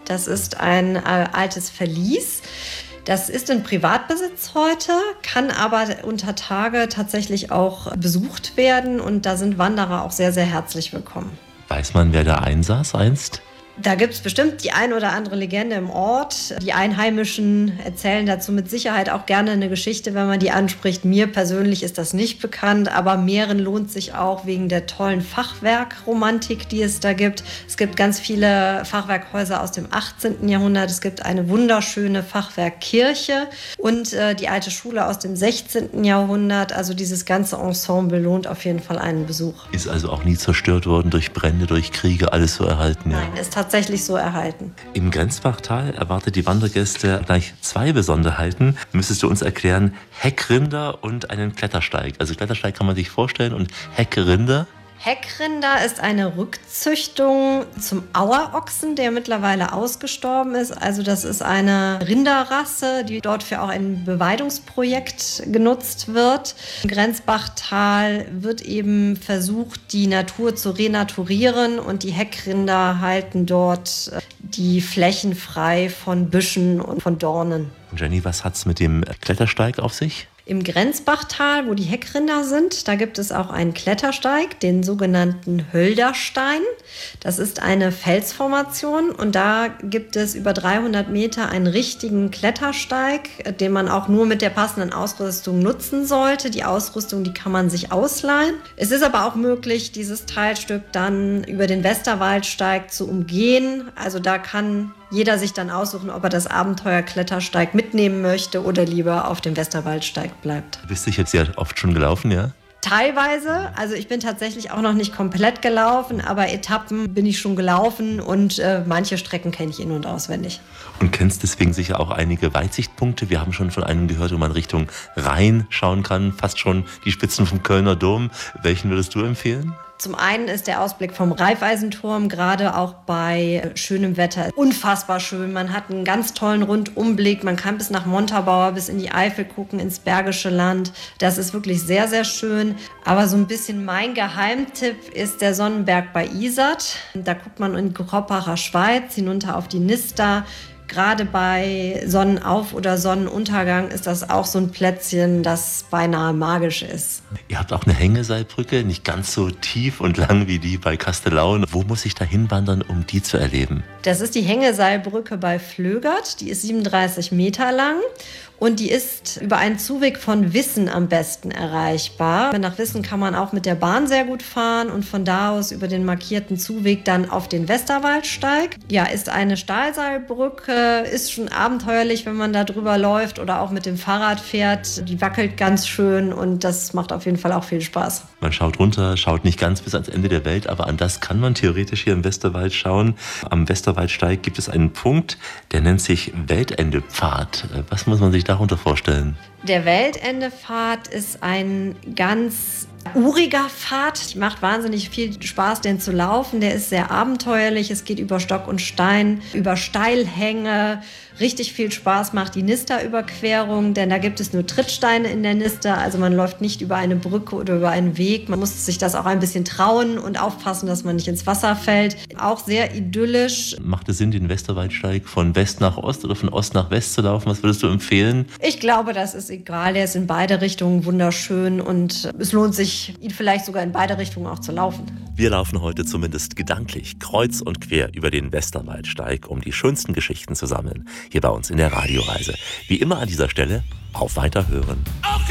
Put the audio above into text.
Das ist ein altes Verlies. Das ist in Privatbesitz heute, kann aber unter Tage tatsächlich auch besucht werden und da sind Wanderer auch sehr, sehr herzlich willkommen. Weiß man, wer da einsaß einst? Da gibt es bestimmt die ein oder andere Legende im Ort. Die Einheimischen erzählen dazu mit Sicherheit auch gerne eine Geschichte, wenn man die anspricht. Mir persönlich ist das nicht bekannt, aber Mähren lohnt sich auch wegen der tollen Fachwerkromantik, die es da gibt. Es gibt ganz viele Fachwerkhäuser aus dem 18. Jahrhundert. Es gibt eine wunderschöne Fachwerkkirche und die alte Schule aus dem 16. Jahrhundert. Also dieses ganze Ensemble lohnt auf jeden Fall einen Besuch. Ist also auch nie zerstört worden durch Brände, durch Kriege, alles so erhalten? Ja? Nein, ist tatsächlich so erhalten. Im Grenzbachtal erwartet die Wandergäste gleich zwei Besonderheiten. Müsstest du uns erklären, Heckrinder und einen Klettersteig. Also Klettersteig kann man sich vorstellen und Heckrinder? Heckrinder ist eine Rückzüchtung zum Auerochsen, der mittlerweile ausgestorben ist. Also das ist eine Rinderrasse, die dort für auch ein Beweidungsprojekt genutzt wird. Im Grenzbachtal wird eben versucht, die Natur zu renaturieren und die Heckrinder halten dort die Flächen frei von Büschen und von Dornen. Jenny, was hat's mit dem Klettersteig auf sich? Im Grenzbachtal, wo die Heckrinder sind, da gibt es auch einen Klettersteig, den sogenannten Hölderstein. Das ist eine Felsformation und da gibt es über 300 Meter einen richtigen Klettersteig, den man auch nur mit der passenden Ausrüstung nutzen sollte. Die Ausrüstung, die kann man sich ausleihen. Es ist aber auch möglich, dieses Teilstück dann über den Westerwaldsteig zu umgehen. Also da kann jeder sich dann aussuchen, ob er das Abenteuer Klettersteig mitnehmen möchte oder lieber auf dem Westerwaldsteig bleibt. Du bist sicher sehr oft schon gelaufen, ja? Teilweise, also ich bin tatsächlich auch noch nicht komplett gelaufen, aber Etappen bin ich schon gelaufen und manche Strecken kenne ich in- und auswendig. Und kennst deswegen sicher auch einige Weitsichtpunkte. Wir haben schon von einem gehört, wo man Richtung Rhein schauen kann, fast schon die Spitzen vom Kölner Dom. Welchen würdest du empfehlen? Zum einen ist der Ausblick vom Raiffeisenturm gerade auch bei schönem Wetter unfassbar schön. Man hat einen ganz tollen Rundumblick. Man kann bis nach Montabaur, bis in die Eifel gucken, ins Bergische Land. Das ist wirklich sehr, sehr schön. Aber so ein bisschen mein Geheimtipp ist der Sonnenberg bei Isert. Da guckt man in die Kroppacher Schweiz hinunter auf die Nister. Gerade bei Sonnenauf- oder Sonnenuntergang ist das auch so ein Plätzchen, das beinahe magisch ist. Ihr habt auch eine Hängeseilbrücke, nicht ganz so tief und lang wie die bei Kastellaun. Wo muss ich da hinwandern, um die zu erleben? Das ist die Hängeseilbrücke bei Flögert. Die ist 37 Meter lang. Und die ist über einen Zuweg von Wissen am besten erreichbar. Nach Wissen kann man auch mit der Bahn sehr gut fahren und von da aus über den markierten Zuweg dann auf den Westerwaldsteig. Ja, ist eine Stahlseilbrücke, ist schon abenteuerlich, wenn man da drüber läuft oder auch mit dem Fahrrad fährt. Die wackelt ganz schön und das macht auf jeden Fall auch viel Spaß. Man schaut runter, schaut nicht ganz bis ans Ende der Welt, aber an das kann man theoretisch hier im Westerwald schauen. Am Westerwaldsteig gibt es einen Punkt, der nennt sich Weltendepfad. Was muss man sich darunter vorstellen? Der Weltendepfad ist ein ganz uriger Pfad. Macht wahnsinnig viel Spaß, den zu laufen. Der ist sehr abenteuerlich. Es geht über Stock und Stein, über Steilhänge. Richtig viel Spaß macht die Nisterüberquerung, denn da gibt es nur Trittsteine in der Nister. Also man läuft nicht über eine Brücke oder über einen Weg. Man muss sich das auch ein bisschen trauen und aufpassen, dass man nicht ins Wasser fällt. Auch sehr idyllisch. Macht es Sinn, den Westerwaldsteig von West nach Ost oder von Ost nach West zu laufen? Was würdest du empfehlen? Ich glaube, das ist egal. Der ist in beide Richtungen wunderschön und es lohnt sich, ihn vielleicht sogar in beide Richtungen auch zu laufen. Wir laufen heute zumindest gedanklich kreuz und quer über den Westerwaldsteig, um die schönsten Geschichten zu sammeln. Hier bei uns in der Radioreise. Wie immer an dieser Stelle, auf Weiterhören.